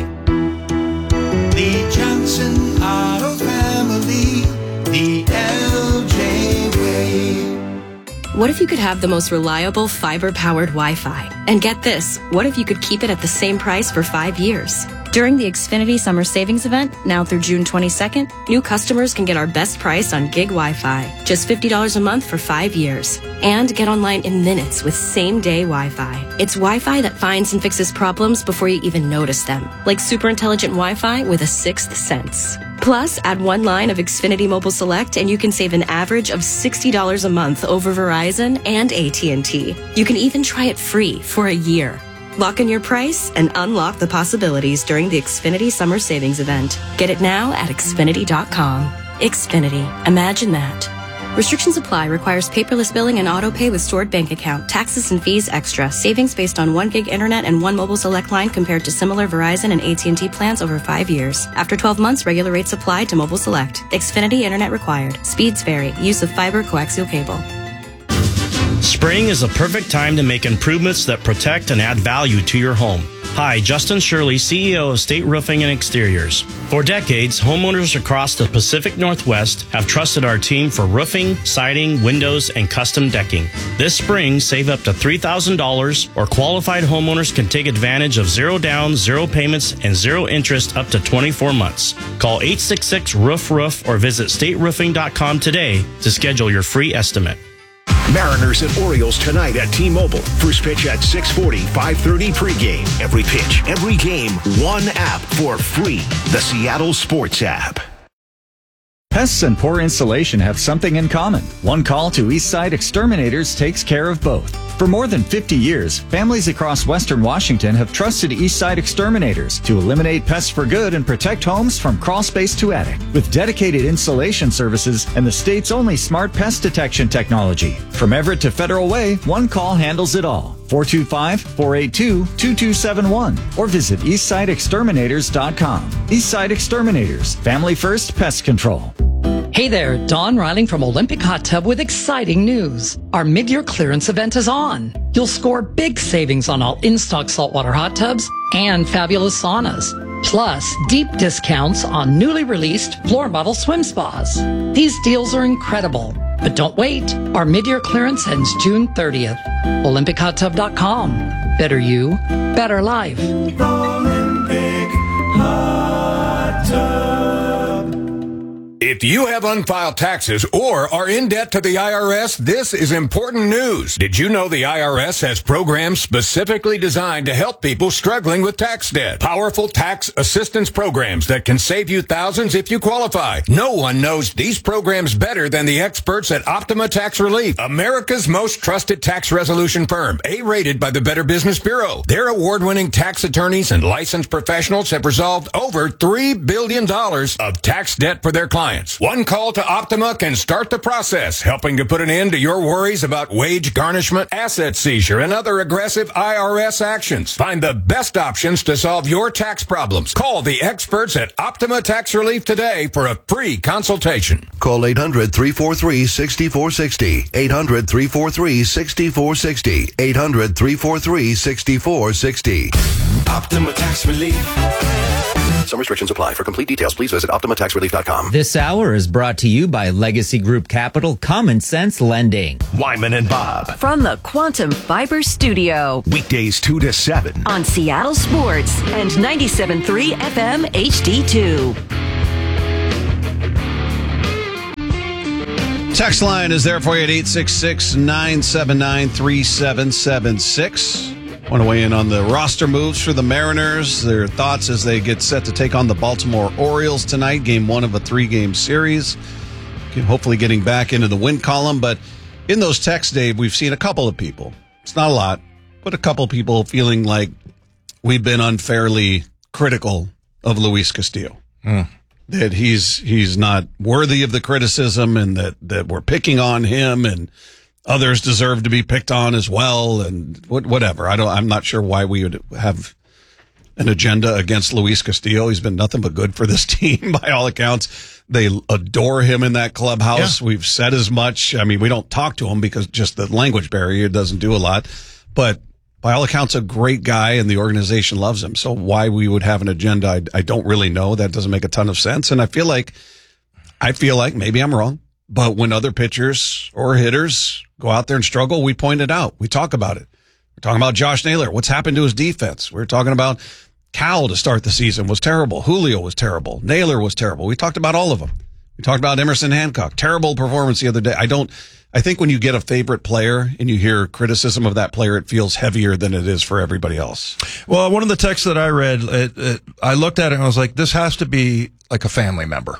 Lee Johnson Auto Family, the L J way. What if you could have the most reliable fiber-powered Wi-Fi? And get this, what if you could keep it at the same price for five years? During the Xfinity Summer Savings Event, now through June twenty-second, new customers can get our best price on gig Wi-Fi, just fifty dollars a month for five years. And get online in minutes with same-day Wi-Fi. It's Wi-Fi that finds and fixes problems before you even notice them, like super intelligent Wi-Fi with a sixth sense. Plus, add one line of Xfinity Mobile Select and you can save an average of sixty dollars a month over Verizon and A T and T. You can even try it free for a year. Lock in your price and unlock the possibilities during the Xfinity Summer Savings Event. Get it now at Xfinity dot com. Xfinity. Imagine that. Restrictions apply. Requires paperless billing and auto pay with stored bank account. Taxes and fees extra. Savings based on one gig internet and one mobile select line compared to similar Verizon and A T and T plans over five years. After twelve months, regular rates apply to mobile select. Xfinity internet required. Speeds vary. Use of fiber coaxial cable. Spring is a perfect time to make improvements that protect and add value to your home. Hi, Justin Shirley, C E O of State Roofing and Exteriors. For decades, homeowners across the Pacific Northwest have trusted our team for roofing, siding, windows, and custom decking. This spring, save up to three thousand dollars, or qualified homeowners can take advantage of zero down, zero payments, and zero interest up to twenty-four months. Call eight six six, roof roof or visit state roofing dot com today to schedule your free estimate. Mariners at Orioles tonight at T-Mobile. First pitch at six forty, five thirty pregame. Every pitch, every game, one app for free. The Seattle Sports app. Pests and poor insulation have something in common. One call to Eastside Exterminators takes care of both. For more than fifty years, families across Western Washington have trusted Eastside Exterminators to eliminate pests for good and protect homes from crawl space to attic. With dedicated insulation services and the state's only smart pest detection technology. From Everett to Federal Way, one call handles it all. four two five, four eight two, two two seven one or visit eastside exterminators dot com. Eastside Exterminators, family first pest control. Hey there, Dawn Riling from Olympic Hot Tub with exciting news. Our mid-year clearance event is on. You'll score big savings on all in-stock saltwater hot tubs and fabulous saunas. Plus, deep discounts on newly released floor model swim spas. These deals are incredible. But don't wait. Our mid-year clearance ends June thirtieth. Olympic Hot Tub dot com. Better you, better life. Olympic Hot Tub. If you have unfiled taxes or are in debt to the I R S, this is important news. Did you know the I R S has programs specifically designed to help people struggling with tax debt? Powerful tax assistance programs that can save you thousands if you qualify. No one knows these programs better than the experts at Optima Tax Relief, America's most trusted tax resolution firm, A-rated by the Better Business Bureau. Their award-winning tax attorneys and licensed professionals have resolved over three billion dollars of tax debt for their clients. clients. One call to Optima can start the process, helping to put an end to your worries about wage garnishment, asset seizure, and other aggressive I R S actions. Find the best options to solve your tax problems. Call the experts at Optima Tax Relief today for a free consultation. Call eight hundred, three four three, six four six zero. eight hundred, three four three, six four six zero. eight hundred, three four three, six four six zero. Optima Tax Relief. Some restrictions apply. For complete details, please visit optima tax relief dot com. This hour is brought to you by Legacy Group Capital Common Sense Lending. Wyman and Bob. From the Quantum Fiber Studio. Weekdays two to seven. On Seattle Sports and ninety-seven point three F M H D two. Text line is there for you at eight six six, nine seven nine, three seven seven six. Want to weigh in on the roster moves for the Mariners, their thoughts as they get set to take on the Baltimore Orioles tonight, game one of a three-game series. Hopefully getting back into the win column, but in those texts, Dave, we've seen a couple of people. It's not a lot, but a couple of people feeling like we've been unfairly critical of Luis Castillo. Mm. That he's he's not worthy of the criticism and that, that we're picking on him and others deserve to be picked on as well, and whatever. I don't. I'm not sure why we would have an agenda against Luis Castillo. He's been nothing but good for this team by all accounts. They adore him in that clubhouse. Yeah. We've said as much. I mean, we don't talk to him because just the language barrier doesn't do a lot. But by all accounts, a great guy, and the organization loves him. So why we would have an agenda, I, I don't really know. That doesn't make a ton of sense. And I feel like, I feel like maybe I'm wrong. But when other pitchers or hitters go out there and struggle, we point it out. We talk about it. We're talking about Josh Naylor. What's happened to his defense? We're talking about Cal to start the season was terrible. Julio was terrible. Naylor was terrible. We talked about all of them. We talked about Emerson Hancock. Terrible performance the other day. I don't, I think when you get a favorite player and you hear criticism of that player, it feels heavier than it is for everybody else. Well, one of the texts that I read, it, it, I looked at it and I was like, this has to be like a family member.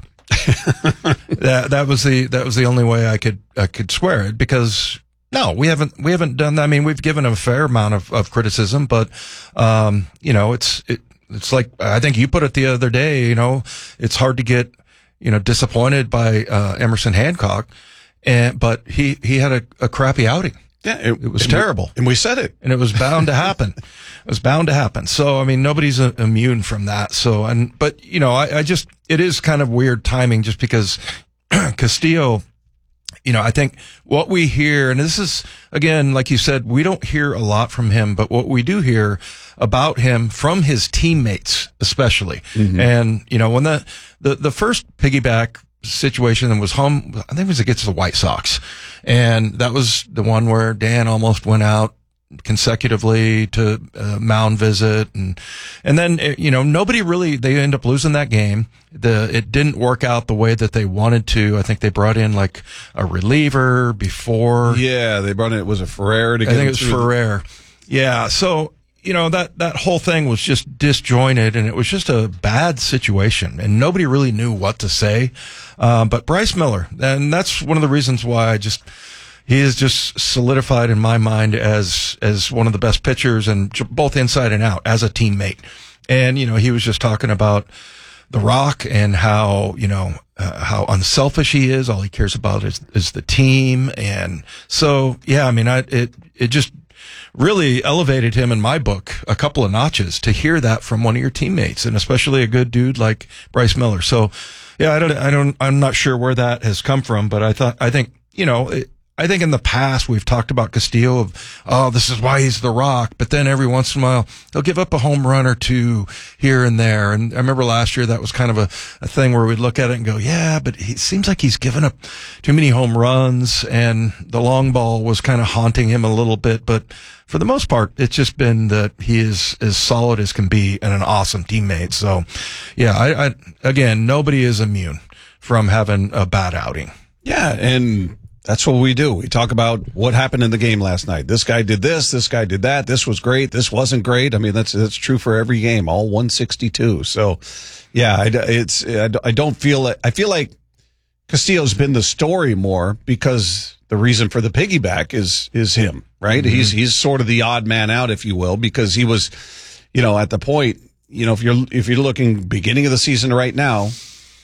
that that was the that was the only way I could I could swear it, because no, we haven't we haven't done that. I mean, we've given a fair amount of, of criticism, but um, you know, it's it, it's like I think you put it the other day. You know, it's hard to get you know disappointed by uh, Emerson Hancock, and but he he had a, a crappy outing. Yeah, it, it was and terrible, we, and we said it, and it was bound to happen. It was bound to happen. So, I mean, nobody's uh, immune from that. So, and but you know, I, I just it is kind of weird timing, just because Castillo. You know, I think what we hear, and this is again, like you said, we don't hear a lot from him, but what we do hear about him from his teammates, especially, mm-hmm. and you know, when the the the first piggyback situation was home, I think it was against the White Sox. And that was the one where Dan almost went out consecutively to uh, mound visit. And, and then, it, you know, nobody really, they end up losing that game. The, it didn't work out the way that they wanted to. I think they brought in like a reliever before. Yeah, they brought in, it was a Ferrer to get I think it was Ferrer. The- yeah. So, you know, that, that whole thing was just disjointed, and it was just a bad situation, and nobody really knew what to say. Um, but Bryce Miller, and that's one of the reasons why I just, he is just solidified in my mind as, as one of the best pitchers, and both inside and out as a teammate. And, you know, he was just talking about The Rock and how, you know, uh, how unselfish he is. All he cares about is, is the team. And so, yeah, I mean, I, it, it just, really elevated him in my book a couple of notches to hear that from one of your teammates, and especially a good dude like Bryce Miller. So, yeah, I don't, I don't, I'm not sure where that has come from, but I thought, I think, you know, it, I think in the past we've talked about Castillo of, oh, this is why he's the Rock, but then every once in a while he'll give up a home run or two here and there. And I remember last year that was kind of a, a thing where we'd look at it and go, yeah, but he seems like he's given up too many home runs, and the long ball was kind of haunting him a little bit. But for the most part, it's just been that he is as solid as can be and an awesome teammate. So, yeah, I, I again, nobody is immune from having a bad outing. Yeah, and that's what we do. We talk about what happened in the game last night. This guy did this. This guy did that. This was great. This wasn't great. I mean, that's that's true for every game, all one sixty-two. So, yeah, I, it's I don't feel like, I feel like Castillo's been the story more because the reason for the piggyback is is him, right? Mm-hmm. He's he's sort of the odd man out, if you will, because he was, you know, at the point, you know, if you're if you're looking beginning of the season right now,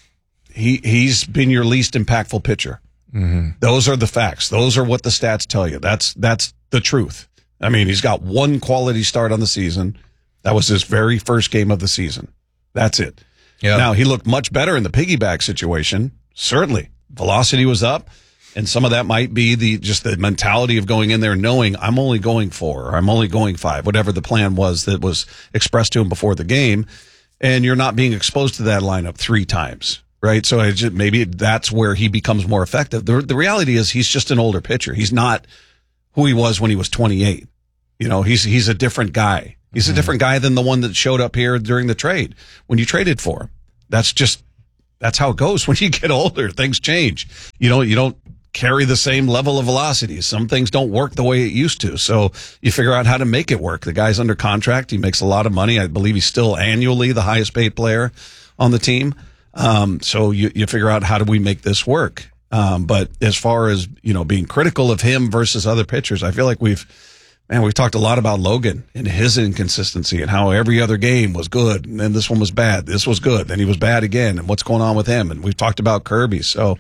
he he's been your least impactful pitcher. Mm-hmm. Those are the facts. Those are what the stats tell you. That's that's the truth. I mean, he's got one quality start on the season. That was his very first game of the season. That's it. Yeah. Now, he looked much better in the piggyback situation. Certainly. Velocity was up, and some of that might be the just the mentality of going in there knowing I'm only going four, or I'm only going five, whatever the plan was that was expressed to him before the game, and you're not being exposed to that lineup three times, right? So I just, maybe that's where he becomes more effective. The, the reality is he's just an older pitcher. He's not who he was when he was twenty-eight. You know, he's he's a different guy. He's a different guy than the one that showed up here during the trade when you traded for him. That's just, that's how it goes. When you get older, things change. You know, you don't carry the same level of velocity. Some things don't work the way it used to. So you figure out how to make it work. The guy's under contract. He makes a lot of money. I believe he's still annually the highest paid player on the team. Um, so you, you figure out how do we make this work? Um, but as far as, you know, being critical of him versus other pitchers, I feel like we've, Man, we've talked a lot about Logan and his inconsistency and how every other game was good and then this one was bad. This was good. Then he was bad again. And what's going on with him? And we've talked about Kirby. So,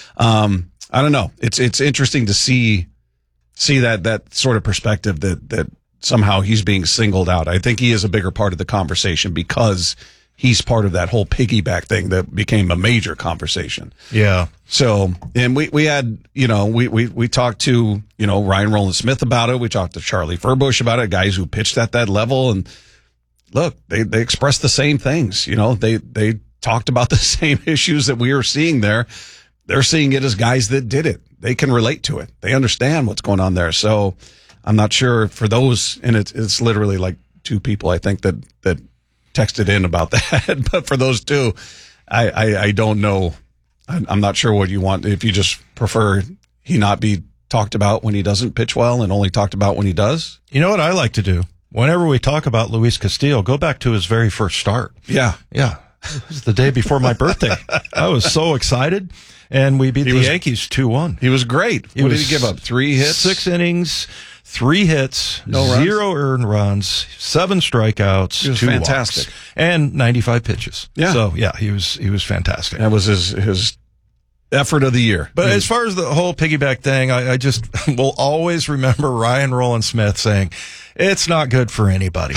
um, I don't know. It's, it's interesting to see, see that, that sort of perspective that, that somehow he's being singled out. I think he is a bigger part of the conversation because he's part of that whole piggyback thing that became a major conversation. Yeah. So, and we, we had, you know, we, we, we talked to, you know, Ryan Rowland-Smith about it. We talked to Charlie Furbush about it, guys who pitched at that level. And look, they, they expressed the same things. You know, they, they talked about the same issues that we were seeing there. They're seeing it as guys that did it. They can relate to it. They understand what's going on there. So I'm not sure for those, and it's, it's literally like two people, I think, that, that, texted in about that, but for those two, I, I, I don't know. I'm not sure what you want. If you just prefer he not be talked about when he doesn't pitch well and only talked about when he does. You know what I like to do? Whenever we talk about Luis Castillo, go back to his very first start. Yeah. Yeah. It was the day before my birthday. I was so excited. And we beat he the was, Yankees two one. He was great. He what was did he give up? Three hits? Six innings, three hits, no zero runs? earned runs, seven strikeouts, he was two fantastic. walks, and ninety-five pitches. Yeah. So, yeah, he was he was fantastic. That was his his effort of the year. But as far as the whole piggyback thing, I, I just will always remember Ryan Rowland-Smith saying, it's not good for anybody.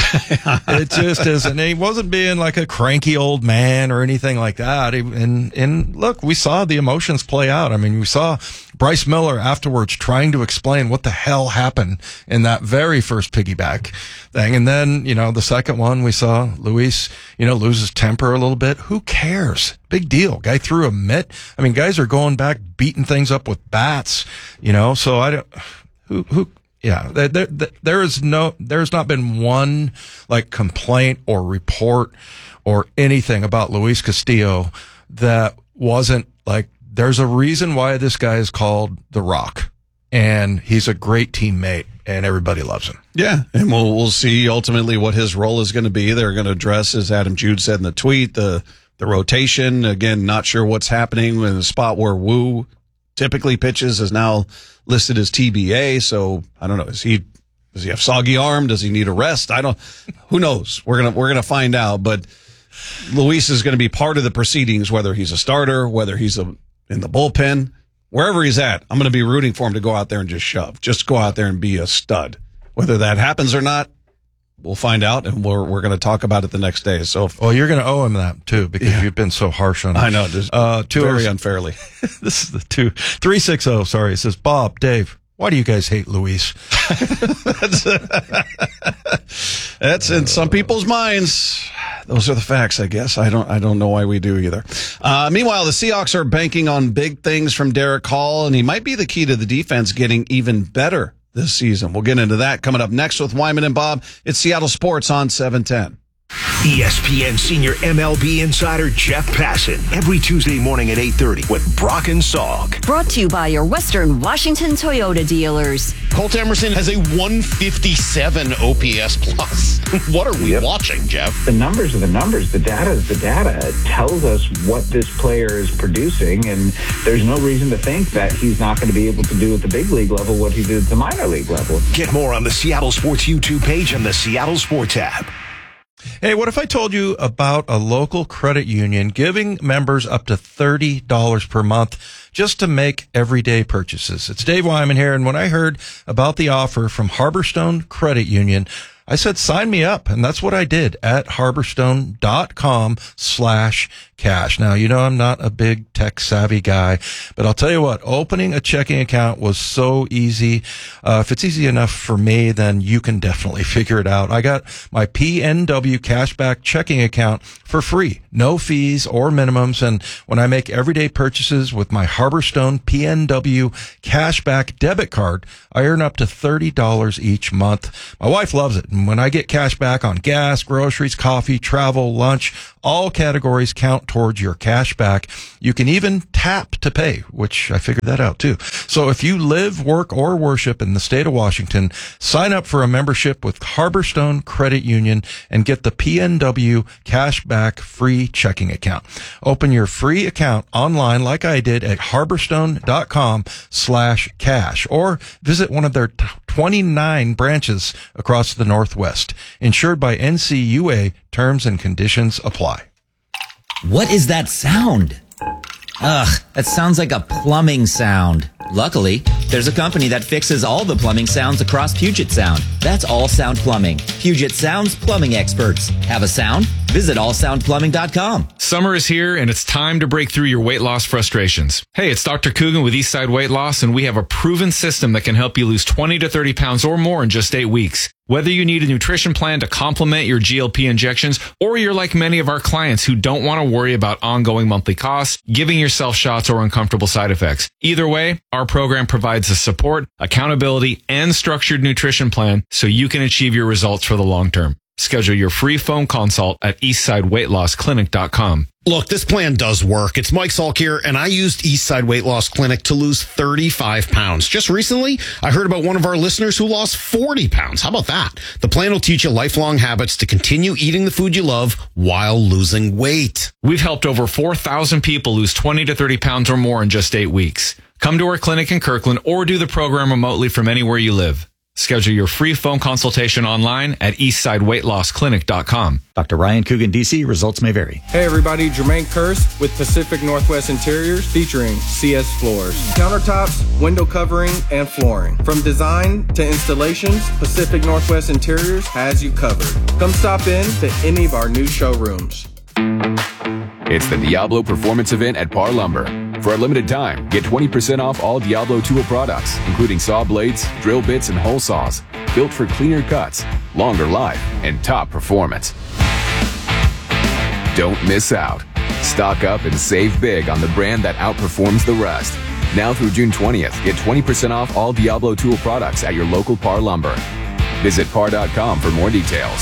It just isn't. He wasn't being like a cranky old man or anything like that. He, and, and look, we saw the emotions play out. I mean, we saw Bryce Miller afterwards trying to explain what the hell happened in that very first piggyback thing. And then, you know, the second one, we saw Luis, you know, lose his temper a little bit. Who cares? Big deal. Guy threw a mitt. I mean, guys are going back, beating things up with bats, you know, so I don't, who, who, Yeah, there, there, there is no, there's not been one like complaint or report or anything about Luis Castillo that wasn't like, there's a reason why this guy is called The Rock, and he's a great teammate, and everybody loves him. Yeah, and we'll we'll see ultimately what his role is going to be. They're going to address, as Adam Jude said in the tweet, the the rotation. Again, not sure what's happening in the spot where Wu typically pitches is now listed as T B A. So I don't know. Is he, does he have soggy arm? Does he need a rest? I don't, who knows? We're going to, we're going to find out, but Luis is going to be part of the proceedings, whether he's a starter, whether he's a, in the bullpen, wherever he's at. I'm going to be rooting for him to go out there and just shove, just go out there and be a stud. Whether that happens or not, we'll find out, and we're we're going to talk about it the next day. So, if, well, you're going to owe him that too, because yeah. you've been so harsh on him. I know, just uh, very unfairly. This is the two three six zero. Sorry, it says Bob, Dave. Why do you guys hate Luis? that's, that's in some people's minds. Those are the facts, I guess. I don't I don't know why we do either. Uh, meanwhile, the Seahawks are banking on big things from Derek Hall, and he might be the key to the defense getting even better this season. We'll get into that coming up next with Wyman and Bob. It's Seattle Sports on seven ten. E S P N senior M L B insider Jeff Passan every Tuesday morning at eight thirty with Brock and Salk. Brought to you by your Western Washington Toyota dealers. Colt Emerson has a one fifty-seven O P S plus. What are we yep. watching, Jeff? The numbers are the numbers. The data is the data. It tells us what this player is producing, and there's no reason to think that he's not going to be able to do at the big league level what he did at the minor league level. Get more on the Seattle Sports YouTube page and the Seattle Sports app. Hey, what if I told you about a local credit union giving members up to thirty dollars per month just to make everyday purchases? It's Dave Wyman here, and when I heard about the offer from Harborstone Credit Union, I said, sign me up. And that's what I did at harborstone.com slash cash. Now, you know, I'm not a big tech savvy guy, but I'll tell you what, opening a checking account was so easy. Uh, if it's easy enough for me, then you can definitely figure it out. I got my P N W cashback checking account for free, no fees or minimums. And when I make everyday purchases with my Harborstone P N W cashback debit card, I earn up to thirty dollars each month. My wife loves it. And when I get cash back on gas, groceries, coffee, travel, lunch, all categories count towards your cash back. You can even tap to pay, which I figured that out too. So if you live, work, or worship in the state of Washington, sign up for a membership with Harborstone Credit Union and get the P N W cashback free checking account. Open your free account online like I did at harborstone.com slash cash or visit one of their twenty-nine branches across the Northwest. Insured by N C U A. Terms and conditions apply. What is that sound? Ugh, that sounds like a plumbing sound. Luckily, there's a company that fixes all the plumbing sounds across Puget Sound. That's All Sound Plumbing. Puget Sound's plumbing experts. Have a sound? Visit all sound plumbing dot com. Summer is here, and it's time to break through your weight loss frustrations. Hey, it's Doctor Coogan with Eastside Weight Loss, and we have a proven system that can help you lose twenty to thirty pounds or more in just eight weeks. Whether you need a nutrition plan to complement your G L P injections, or you're like many of our clients who don't want to worry about ongoing monthly costs, giving yourself shots, or uncomfortable side effects. Either way, our program provides the support, accountability, and structured nutrition plan so you can achieve your results for the long term. Schedule your free phone consult at eastside weight loss clinic dot com. Look, this plan does work. It's Mike Salk here, and I used Eastside Weight Loss Clinic to lose thirty-five pounds. Just recently, I heard about one of our listeners who lost forty pounds. How about that? The plan will teach you lifelong habits to continue eating the food you love while losing weight. We've helped over four thousand people lose twenty to thirty pounds or more in just eight weeks. Come to our clinic in Kirkland or do the program remotely from anywhere you live. Schedule your free phone consultation online at eastside weight loss clinic dot com. Doctor Ryan Coogan, D C. Results may vary. Hey everybody, Jermaine Kearse with Pacific Northwest Interiors featuring C S Floors. Countertops, window covering, and flooring. From design to installations, Pacific Northwest Interiors has you covered. Come stop in to any of our new showrooms. It's the Diablo Performance Event at Par Lumber. For a limited time, get twenty percent off all Diablo tool products, including saw blades, drill bits, and hole saws, built for cleaner cuts, longer life, and top performance. Don't miss out. Stock up and save big on the brand that outperforms the rest. Now through June twentieth, get twenty percent off all Diablo tool products at your local Par Lumber. Visit par dot com for more details.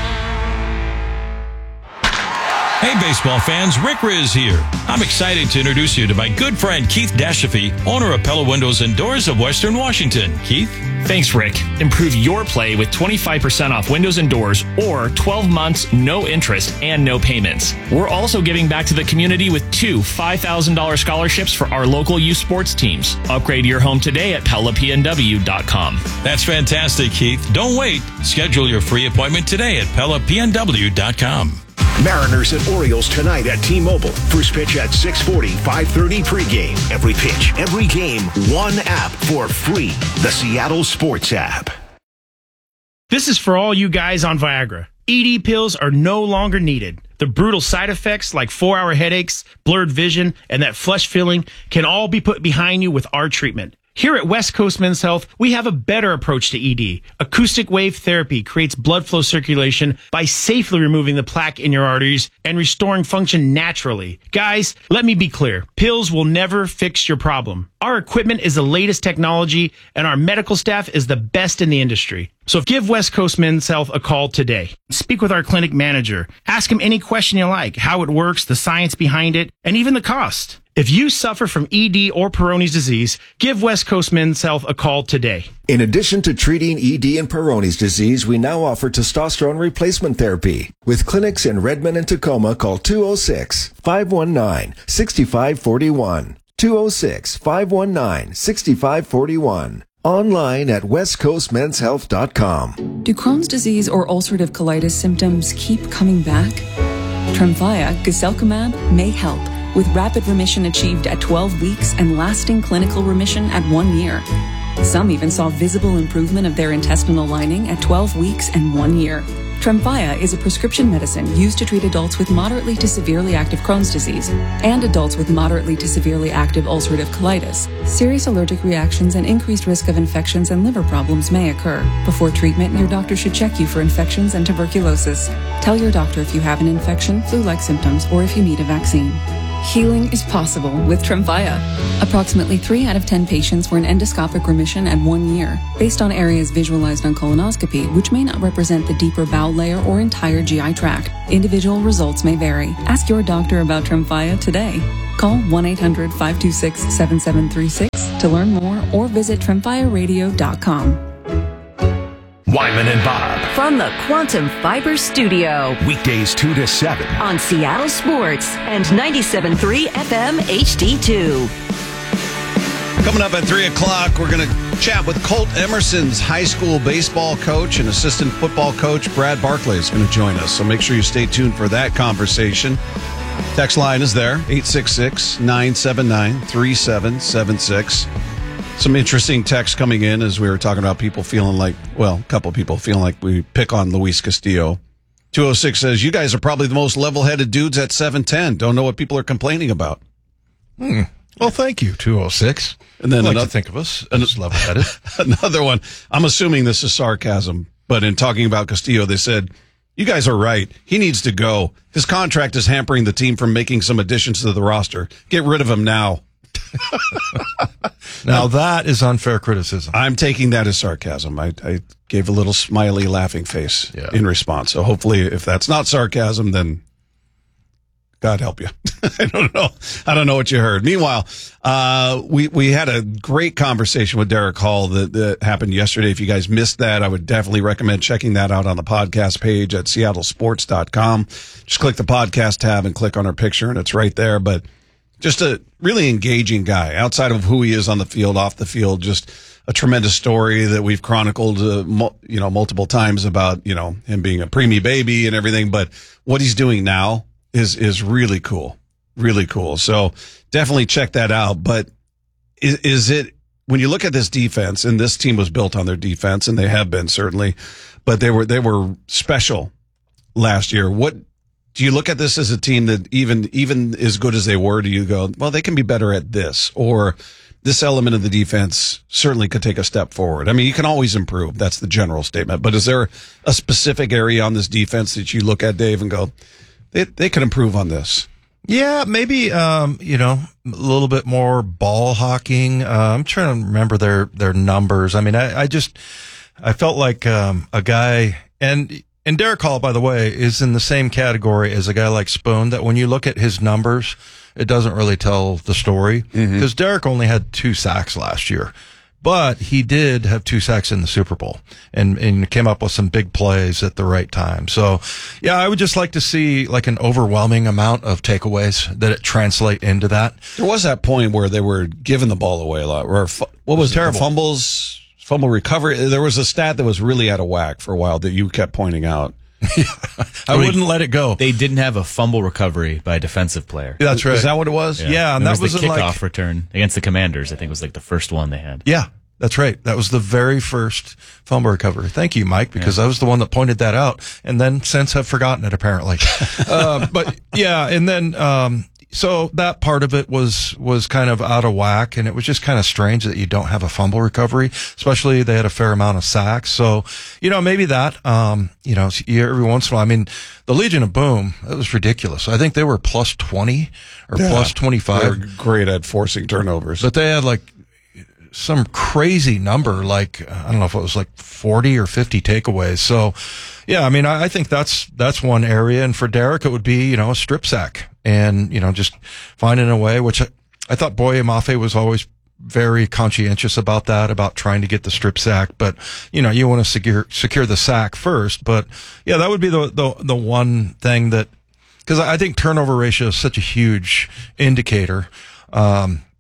Hey, baseball fans, Rick Riz here. I'm excited to introduce you to my good friend Keith Dashafee, owner of Pella Windows and Doors of Western Washington. Keith? Thanks, Rick. Improve your play with twenty-five percent off windows and doors or twelve months, no interest, and no payments. We're also giving back to the community with two five thousand dollars scholarships for our local youth sports teams. Upgrade your home today at pella p n w dot com. That's fantastic, Keith. Don't wait. Schedule your free appointment today at pella p n w dot com. Mariners and Orioles tonight at T-Mobile. First pitch at six forty, five thirty pregame. Every pitch, every game, one app for free. The Seattle Sports app. This is for all you guys on Viagra. E D pills are no longer needed. The brutal side effects like four-hour headaches, blurred vision, and that flush feeling can all be put behind you with our treatment. Here at West Coast Men's Health, we have a better approach to E D. Acoustic wave therapy creates blood flow circulation by safely removing the plaque in your arteries and restoring function naturally. Guys, let me be clear. Pills will never fix your problem. Our equipment is the latest technology, and our medical staff is the best in the industry. So give West Coast Men's Health a call today. Speak with our clinic manager. Ask him any question you like, how it works, the science behind it, and even the cost. If you suffer from E D or Peyronie's disease, give West Coast Men's Health a call today. In addition to treating E D and Peyronie's disease, we now offer testosterone replacement therapy. With clinics in Redmond and Tacoma, call two oh six, five one nine, six five four one. two oh six, five one nine, six five four one. Online at west coast men's health dot com. Do Crohn's disease or ulcerative colitis symptoms keep coming back? Tremfya, guselkumab, may help, with rapid remission achieved at twelve weeks and lasting clinical remission at one year. Some even saw visible improvement of their intestinal lining at twelve weeks and one year. Tremfya is a prescription medicine used to treat adults with moderately to severely active Crohn's disease and adults with moderately to severely active ulcerative colitis. Serious allergic reactions and increased risk of infections and liver problems may occur. Before treatment, your doctor should check you for infections and tuberculosis. Tell your doctor if you have an infection, flu-like symptoms, or if you need a vaccine. Healing is possible with Tremfya. Approximately three out of ten patients were in endoscopic remission at one year, based on areas visualized on colonoscopy, which may not represent the deeper bowel layer or entire G I tract. Individual results may vary. Ask your doctor about Tremfya today. Call one eight hundred, five two six, seven seven three six to learn more or visit tremfya radio dot com. Wyman and Bob. From the Quantum Fiber Studio. Weekdays two to seven. On Seattle Sports and ninety-seven point three F M H D two. Coming up at three o'clock, we're going to chat with Colt Emerson's high school baseball coach and assistant football coach, Brad Barclay, is going to join us. So make sure you stay tuned for that conversation. Text line is there, eight six six, nine seven nine, three seven seven six. Some interesting text coming in as we were talking about people feeling like, well, a couple people feeling like we pick on Luis Castillo. two oh six says, you guys are probably the most level-headed dudes at seven ten. Don't know what people are complaining about. Hmm. Well, thank you, two oh six. And then I like another, to think of us as level-headed. Another one, I'm assuming this is sarcasm, but in talking about Castillo, they said, you guys are right. He needs to go. His contract is hampering the team from making some additions to the roster. Get rid of him now. Now that is unfair criticism. I'm taking that as sarcasm. I, I gave a little smiley laughing face yeah. in response. So hopefully if that's not sarcasm, then God help you. I don't know. I don't know what you heard. Meanwhile, uh, we, we had a great conversation with Derek Hall that, that happened yesterday. If you guys missed that, I would definitely recommend checking that out on the podcast page at seattle sports dot com. Just click the podcast tab and click on our picture and it's right there. But just a really engaging guy outside of who he is on the field, off the field, just a tremendous story that we've chronicled, uh, mo- you know, multiple times about, you know, him being a preemie baby and everything. But what he's doing now is, is really cool, really cool. So definitely check that out. But is, is it, when you look at this defense, and this team was built on their defense, and they have been certainly, but they were, they were special last year. What, do you look at this as a team that even even as good as they were, do you go, well, they can be better at this, or this element of the defense certainly could take a step forward? I mean, you can always improve. That's the general statement. But is there a specific area on this defense that you look at, Dave, and go, they, they could improve on this? Yeah, maybe, um, you know, a little bit more ball hawking. Uh, I'm trying to remember their, their numbers. I mean, I, I just, I felt like um, a guy, and And Derek Hall, by the way, is in the same category as a guy like Spoon, that when you look at his numbers, it doesn't really tell the story. Because mm-hmm. Derek only had two sacks last year. But he did have two sacks in the Super Bowl and, and came up with some big plays at the right time. So, yeah, I would just like to see like an overwhelming amount of takeaways that it translate into that. There was that point where they were giving the ball away a lot. Or what was, was it? Terrible. Fumbles, fumble recovery. There was a stat that was really out of whack for a while that you kept pointing out. I wouldn't let it go. They didn't have a fumble recovery by a defensive player. Yeah, that's right. Is that what it was? Yeah, yeah and that was, was the kickoff like, return against the Commanders. I think was like the first one they had. Yeah, that's right. That was the very first fumble recovery. Thank you, Mike, because yeah. I was the one that pointed that out, and then since have forgotten it apparently. uh, but yeah, and then um, so that part of it was was kind of out of whack, and it was just kind of strange that you don't have a fumble recovery, especially they had a fair amount of sacks. So, you know, maybe that, um, you know, every once in a while, I mean, the Legion of Boom, that was ridiculous. I think they were plus twenty or yeah, plus twenty-five. They were great at forcing turnovers. But they had like some crazy number, like, I don't know if it was like forty or fifty takeaways. So, yeah, I mean, I, I think that's, that's one area. And for Derek, it would be, you know, a strip sack and, you know, just finding a way, which I, I thought Boye Mafe was always very conscientious about that, about trying to get the strip sack. But, you know, you want to secure, secure the sack first. But yeah, that would be the, the, the one thing that, because I think turnover ratio is such a huge indicator. Um,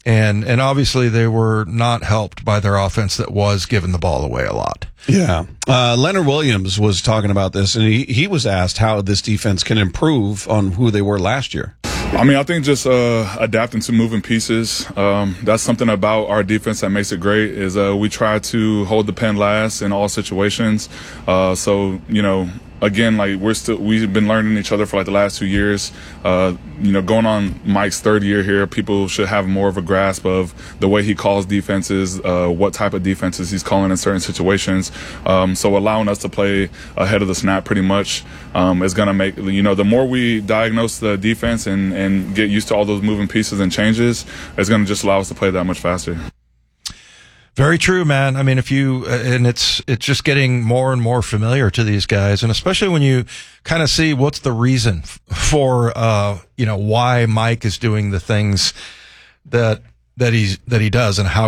And, and obviously they were not helped by their offense that was giving the ball away a lot. Yeah. Uh, Leonard Williams was talking about this, and he, he was asked how this defense can improve on who they were last year. I mean, I think just uh, adapting to moving pieces. Um, that's something about our defense that makes it great is uh, we try to hold the pen last in all situations. Uh, so, you know, again, like we're still, we've been learning each other for like the last two years. Uh, you know, going on Mike's third year here, people should have more of a grasp of the way he calls defenses, uh, what type of defenses he's calling in certain situations. Um, so allowing us to play ahead of the snap pretty much um, is going to make, you know, the more we diagnose the defense and, and get used to all those moving pieces and changes, it's going to just allow us to play that much faster. Very true, man. I mean, if you, and it's, it's just getting more and more familiar to these guys. And especially when you kind of see what's the reason for, uh, you know, why Mike is doing the things that, that he's, that he does and how